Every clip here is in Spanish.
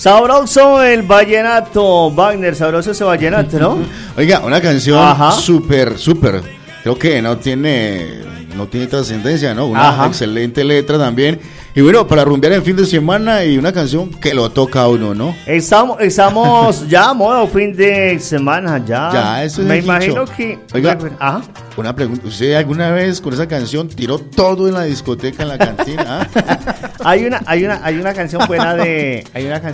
Sabroso el vallenato, Wagner, sabroso ese vallenato, ¿no? Oiga, una canción súper, creo que no tiene trascendencia, ¿no? Una excelente letra también. Y bueno, para rumbear en fin de semana y una canción que lo toca a uno, ¿no? Estamos ya a modo fin de semana, ya. Ya, eso es me el imagino dicho. que... Oiga, una pregunta, ¿usted alguna vez con esa canción tiró todo en la discoteca, en la cantina? Hay una canción buena de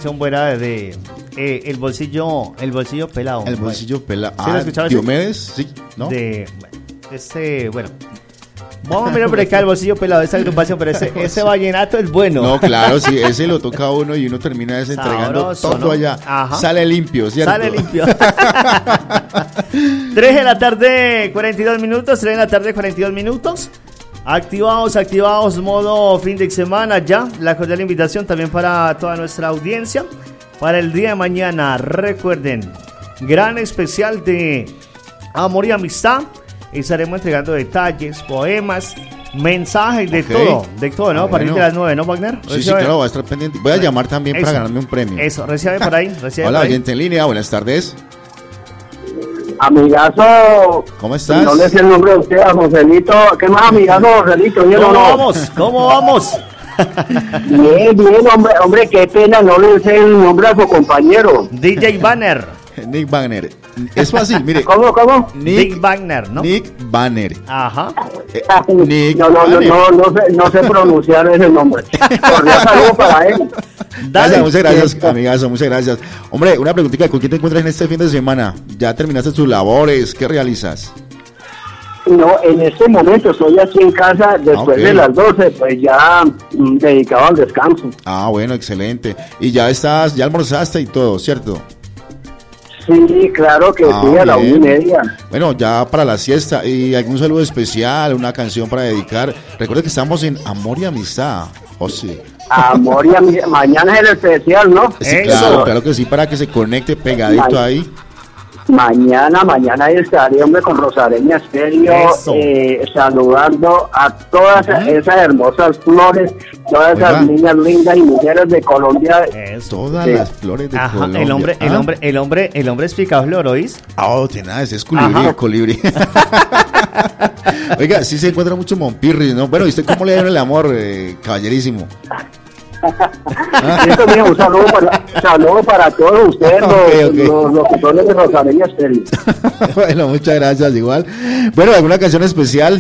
el bolsillo pelado. El bolsillo pelado. ¿Sí lo escuchabas? Diomedes, sí, ¿no? Bueno. Vamos a mirar por acá el bolsillo pelado de esa agrupación, pero ese vallenato es bueno. No, claro, sí, ese lo toca a uno y uno termina desentregando todo, ¿no? Allá. Ajá. Sale limpio, ¿cierto? Sale limpio. 3 de la tarde, 42 minutos, 3 de la tarde, 42 minutos. Activados, modo fin de semana ya. La cordial invitación también para toda nuestra audiencia. Para el día de mañana, recuerden, gran especial de Amor y Amistad. Estaremos entregando detalles, poemas, mensajes, de todo, ¿no? Para ir de las 9, ¿no, Wagner? Sí, claro, voy a estar pendiente. Voy a llamar también para ganarme un premio. Eso, recibe por ahí. Hola, oyente en línea, buenas tardes. Amigazo. ¿Cómo estás? No le sé el nombre de usted, a Joselito. ¿Qué más, amigazo, Joselito? ¿Cómo vamos? Bien, hombre, qué pena, no le sé el nombre a su compañero. DJ Banner. Nick Wagner. Es fácil, mire. ¿Cómo? Nick Wagner, ¿no? Nick Banner. Ajá. Nick no sé pronunciar ese nombre. Cordial saludo para él. Dale. Muchas gracias, amigazo, muchas gracias. Hombre, una preguntita, ¿con quién te encuentras en este fin de semana? ¿Ya terminaste tus labores? ¿Qué realizas? No, en este momento estoy aquí en casa después de las 12, pues ya dedicado al descanso. Ah, bueno, excelente. Y ya almorzaste y todo, ¿cierto? Sí, claro que sí, a la 1:30. Bueno, ya para la siesta. ¿Y algún saludo especial, una canción para dedicar? Recuerda que estamos en Amor y Amistad. Oh, sí. Amor y Amistad. Mañana es el especial, ¿no? Sí, claro que sí, para que se conecte pegadito ahí. Mañana estaré, hombre, con Rosareña Estéreo, saludando a todas esas hermosas flores, todas esas niñas lindas y mujeres de Colombia. Todas las flores de Colombia. El hombre es picaflor, ¿oís? Tenaz, es colibrí. Oiga, sí se encuentra mucho Monpirri, ¿no? Bueno, ¿y usted cómo le da el amor, caballerísimo? Un saludo para todos ustedes, los locutores de Rosareña Estéreo. Bueno, muchas gracias, igual. Bueno, ¿alguna canción especial?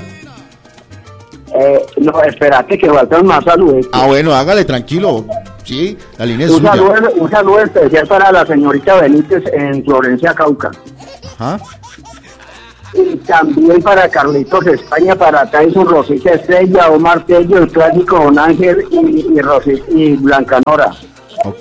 No, espérate que faltan más saludos. Bueno, hágale, tranquilo. Sí, la línea es suya. Un saludo especial para la señorita Benítez en Florencia, Cauca. Ajá. Y también para Carlitos España, para Tyson, Rosita Estrella, Omar Tello, el clásico Don Ángel y Blanca Nora. Ok.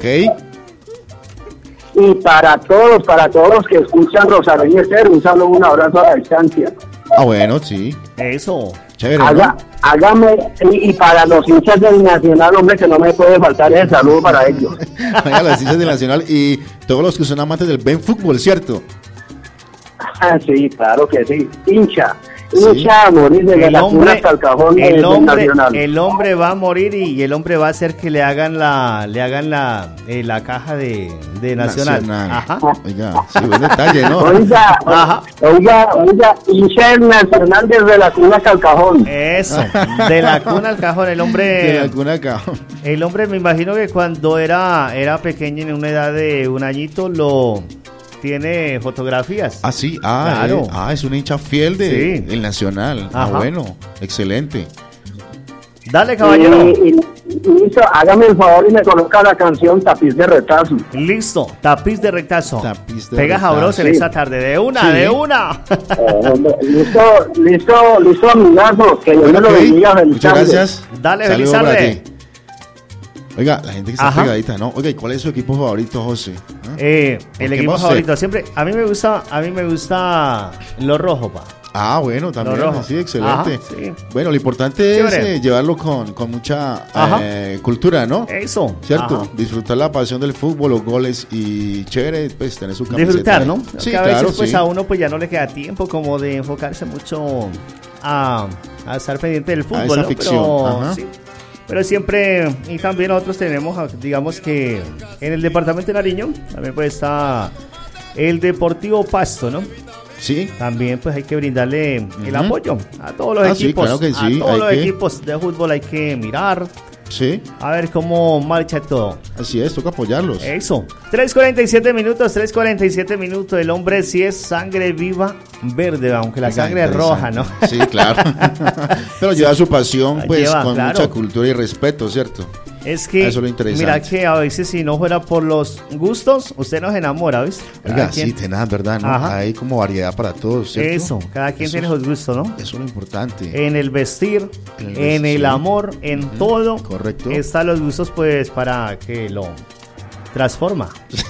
Y para todos los que escuchan Rosario Estéreo, un saludo, un abrazo a la distancia. Bueno, sí. Eso. Chévere, ¿no? Hágame, y para los hinchas del Nacional, hombre, que no me puede faltar ese saludo para ellos. Para los hinchas del Nacional y todos los que son amantes del buen fútbol, ¿cierto? Sí, claro que sí. Hincha a morir desde la cuna hasta el cajón del Nacional. El hombre va a morir y el hombre va a hacer que le hagan la caja de Nacional. Ajá. Oiga, sí, buen detalle, ¿no? Oiga, hincha del Nacional desde la cuna hasta el cajón. Eso, de la cuna al cajón, el hombre. De la cuna al cajón. El hombre, me imagino que cuando era pequeño, en una edad de un añito, tiene fotografías. Sí, claro. Es un hincha fiel del Nacional. Bueno, excelente. Dale, caballero. Listo, hágame el favor y me coloca la canción Tapiz de Retazo. Listo, Tapiz de Retazo. Pega sabroso en esta tarde, de una. Listo, amigazo, que Dios me lo bendiga. Muchas gracias. Dale, feliz tarde. Oiga, la gente que está pegadita, ¿no? Oiga, ¿y cuál es su equipo favorito, José? El equipo favorito, siempre, a mí me gusta lo rojo, pa. Bueno, también, sí, excelente. Sí. Bueno, lo importante es llevarlo con mucha cultura, ¿no? Eso. ¿Cierto? Disfrutar la pasión del fútbol, los goles y chévere, pues, tener su camiseta. Disfrutar, ¿no? Sí, que a claro, veces, pues, a uno, pues, ya no le queda tiempo como de enfocarse mucho a estar pendiente del fútbol, esa ficción. Pero, sí. Pero siempre, y también nosotros tenemos, digamos que en el departamento de Nariño, también pues está el Deportivo Pasto, ¿no? Sí. También pues hay que brindarle el apoyo a todos los equipos. Sí, claro que sí. A todos los equipos de fútbol hay que mirar. Sí. A ver cómo marcha todo. Así es, toca apoyarlos. Eso. 3:47 minutos. El hombre sí es sangre viva verde, aunque la sangre es roja, ¿no? Sí, claro. Pero lleva su pasión, pues, con claro, mucha cultura y respeto, ¿cierto? Es que, eso es lo interesante. Mira que a veces si no fuera por los gustos, usted nos enamora, ¿ves? Oiga, sí, tenaz, ¿verdad? ¿No? Hay como variedad para todos, ¿cierto? Eso, cada quien tiene sus gustos, ¿no? Eso es lo importante. En el vestir, en el amor, en todo. Correcto. Están los gustos, pues, para que lo transforma.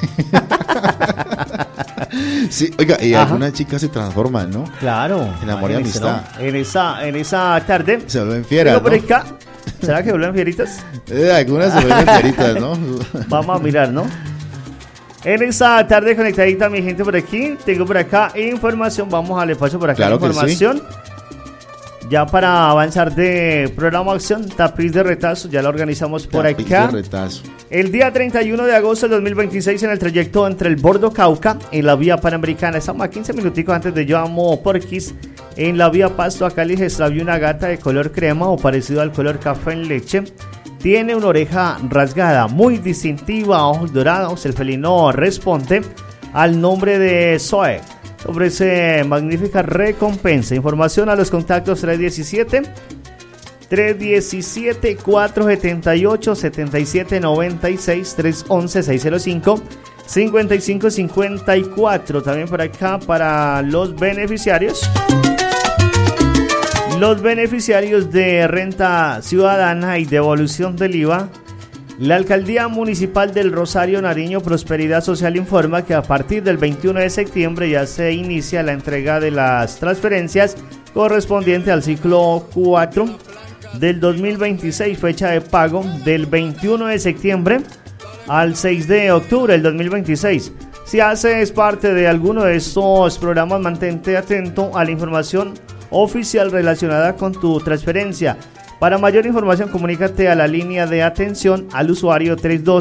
Sí, oiga, y algunas chicas se transforman, ¿no? Claro. En amor y amistad. ¿No? En esa tarde. Se vuelven fieras, ¿no? Por acá. ¿Será que vuelven fieritas? Algunas se vuelven fieritas, ¿no? Vamos a mirar, ¿no? En esa tarde conectadita, mi gente, por aquí. Tengo por acá información. Vamos a darle paso por acá. Claro, información. Sí. Ya para avanzar de programa acción, tapiz de retazo, ya lo organizamos por tapiz acá. De retazo. El día 31 de agosto del 2026 en el trayecto entre el Bordo Cauca en la vía Panamericana. Estamos a 15 minuticos antes de Yo Amo Porquis. En la vía Pasto a Cali se extravió una gata de color crema o parecido al color café en leche. Tiene una oreja rasgada, muy distintiva, ojos dorados. El felino responde al nombre de Zoe. Ofrece magnífica recompensa. Información a los contactos 317-478-7796, 311-605-5554. También por acá para los beneficiarios. Los beneficiarios de renta ciudadana y devolución del IVA. La Alcaldía Municipal del Rosario Nariño Prosperidad Social informa que a partir del 21 de septiembre ya se inicia la entrega de las transferencias correspondiente al ciclo 4 del 2026, fecha de pago del 21 de septiembre al 6 de octubre del 2026. Si haces parte de alguno de estos programas, mantente atento a la información oficial relacionada con tu transferencia. Para mayor información, comunícate a la línea de atención al usuario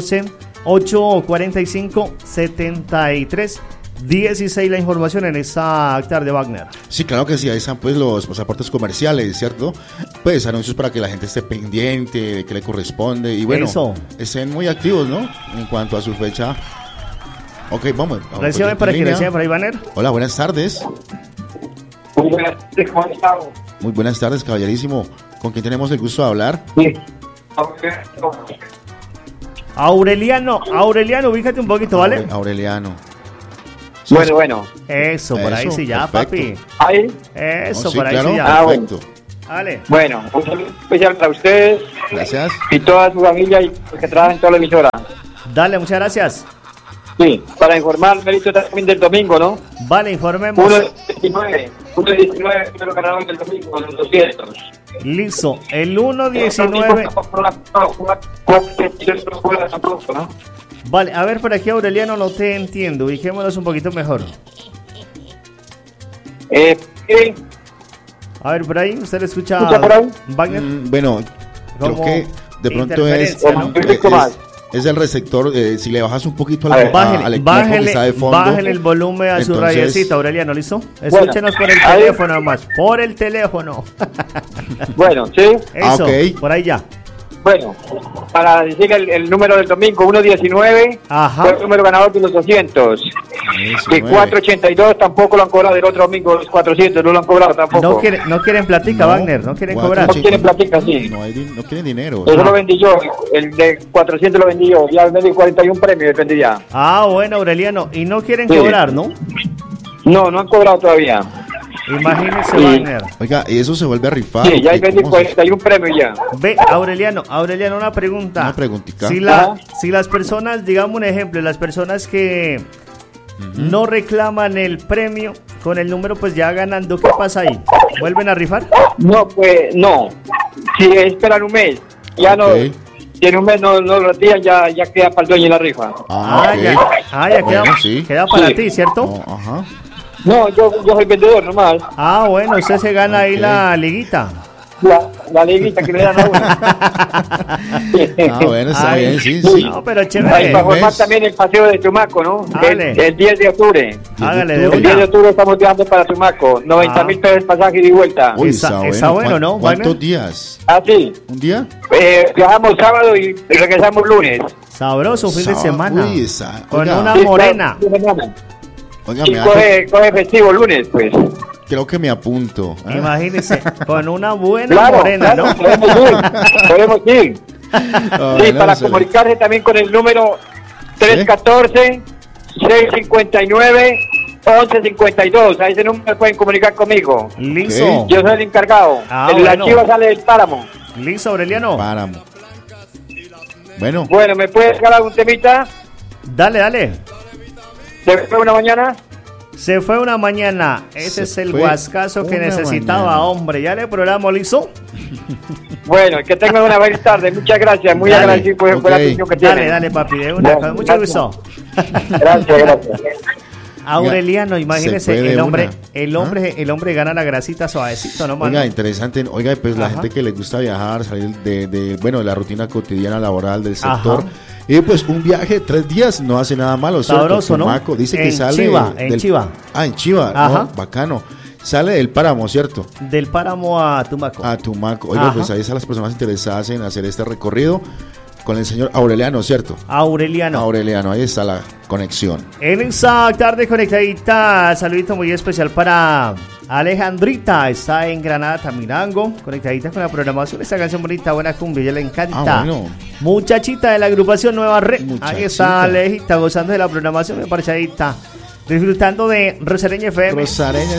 312-845-7316. La información en esa tarde, Wagner. Sí, claro que sí, ahí están pues los pasaportes comerciales, ¿cierto? Pues anuncios para que la gente esté pendiente de qué le corresponde y bueno, estén muy activos, ¿no? En cuanto a su fecha. Ok, vamos. Recibe por aquí, Wagner. Hola, buenas tardes. Muy buenas tardes, ¿cómo estamos? Muy buenas tardes, caballerísimo. ¿Con quién tenemos el gusto de hablar? Sí. Aureliano, ubícate un poquito, ¿vale? Aureliano. Bueno. Eso, por ahí sí ya, perfecto. papi. ¿Ahí? Eso, sí, por ahí claro, sí ya. Perfecto. Vale. Bueno, un saludo especial para ustedes. Gracias. Y toda su familia y los que trabajan en toda la emisora. Dale, muchas gracias. Sí, para informar, Merito, también del domingo, ¿no? Vale, informemos. 1-19, pero ganador del domingo, los 200. Listo, el 1-19. Vale, a ver, por aquí, Aureliano, no te entiendo. Ubicémonos un poquito mejor. A ver, por ahí, ¿usted le escucha por ahí? Wagner? Bueno, creo que de pronto es el receptor. Si le bajas un poquito al equipo que está de fondo, bájale el volumen a su radiocita, Aureliano, ¿listo? Escúchenos por el teléfono nomás, por el teléfono. Bueno, sí. Eso, okay. Por ahí ya. Bueno, para decir el número del domingo, 1-19, fue el número ganador de los 200. De 482 tampoco lo han cobrado, del otro domingo los 400 no lo han cobrado tampoco. No quieren platica, Wagner, no quieren cobrar. No quieren platica, sí. No quieren dinero. Eso lo vendí yo, el de 400 lo vendí yo, ya vendí 41 premios, vendí ya. Bueno, Aureliano, y no quieren cobrar, ¿no? No han cobrado todavía. Imagínese, Wagner. Oiga, y eso se vuelve a rifar. Sí, ya vendí 41 premios ya. Ve, Aureliano, una pregunta. Una preguntita. Si las personas, digamos un ejemplo, las personas que no reclaman el premio con el número, pues ya ganando, ¿qué pasa ahí? ¿Vuelven a rifar? No, pues no. Si esperan un mes, ya no. Si en un mes no lo retiran, ya queda para el dueño la rifa. Ya queda para ti, ¿cierto? No, yo soy vendedor nomás. Bueno, usted se gana ahí la liguita. la liguita que le dan a uno. Bueno, está bien, sí. No, pero chévere. Ahí para formar también el paseo de Tumaco, ¿no? El 10 de octubre. Hágale de El 10 de octubre estamos viajando para Tumaco. 90.000 pesos pasaje y vuelta. Uy, está bueno, ¿no? ¿Cuántos días? Ah, sí. ¿Un día? Viajamos sábado y regresamos lunes. Sabroso, fin de semana. Uy, con una morena. Oiga, y coge festivo lunes, pues. Creo que me apunto. Imagínese, con una buena morena, ¿no? Podemos ir. Sí, para comunicarse también con el número 314-659-1152. A ese número pueden comunicar conmigo. Listo. Yo soy el encargado. La chiva sale del Páramo. Listo, Aureliano. Páramo. Bueno, ¿me puedes regalar un temita? Dale. ¿Se fue una mañana? Se fue una mañana. Ese es el guascazo que necesitaba, hombre. Ya le programo, listo. Bueno, que tengan una buena tarde. Muchas gracias. Muy agradecido por la atención que tienen. Dale, papi. De una, con mucho gusto. Gracias. Aureliano, imagínese, el hombre gana la grasita suavecito, ¿no, mano? Oiga, interesante. Oiga, pues la gente que le gusta viajar, salir de la rutina cotidiana laboral del sector. Y pues un viaje 3 días no hace nada malo. Sabroso, ¿no? Dice que sale en Chiva. En Chiva, ¿no? Bacano. Sale del Páramo, ¿cierto? Del Páramo a Tumaco. Oiga, pues ahí están las personas interesadas en hacer este recorrido con el señor Aureliano, ¿cierto? Aureliano, ahí está la conexión. En esa tarde conectadita, saludito muy especial para Alejandrita, está en Granada, Tamirango, conectadita con la programación, esta canción bonita, buena cumbia, ella le encanta. Muchachita de la agrupación Nueva Red, ahí está Alejita, gozando de la programación, me parchadita, disfrutando de Rosareña FM.